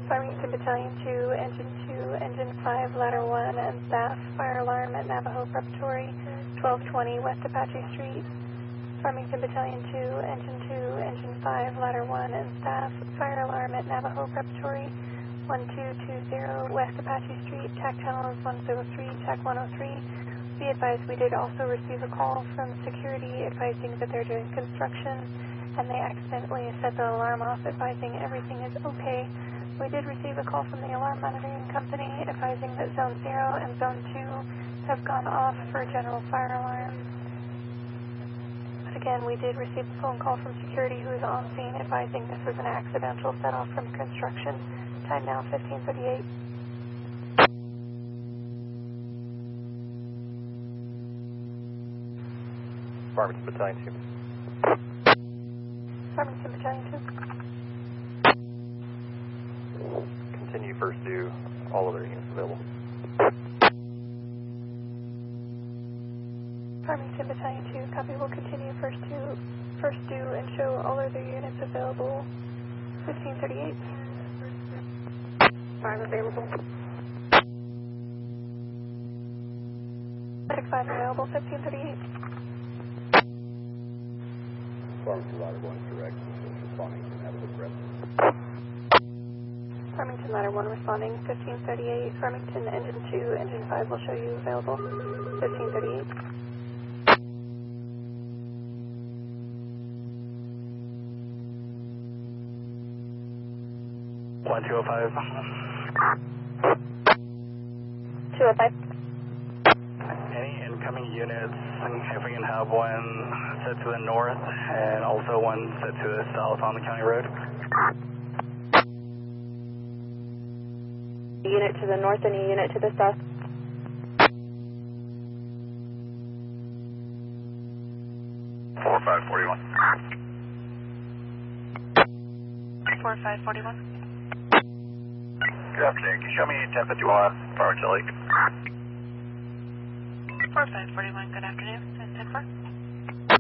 Farmington Battalion 2, Engine 5, Ladder 1, and staff, fire alarm at Navajo Preparatory, 1220 West Apache Street. Farmington Battalion 2, Engine 5, Ladder 1, and staff, fire alarm at Navajo Preparatory, 1220 West Apache Street. TAC channel is 103, TAC 103. Be advised, we did also receive a call from security advising that they're doing construction, and they accidentally set the alarm off, advising everything is okay. We did receive a call from the alarm monitoring company advising that Zone 0 and Zone 2 have gone off for general fire alarm. But again, we did receive a phone call from security who is on scene advising this was an accidental set-off from construction. Time now 15:38. Farmington Battalion 2. Farmington Battalion 2. Continue first due, all other units available. Farmington Battalion 2, copy. Will continue first due and show all other units available. 15:38. 5 available. 5 available. 15:38. Farmington Ladder 1 correct. Responding to Navajo Prep. Farmington Ladder 1 responding. 15:38. Farmington Engine 2, Engine 5 will show you available. 15:38. One 205. 205. Any incoming units, if we can have one set to the north and also one set to the south on the county road. A unit to the north and a unit to the south. 4541. 4541. Good afternoon. Can you show me 1051 Farmington Lake? 4541, good afternoon. 10-4.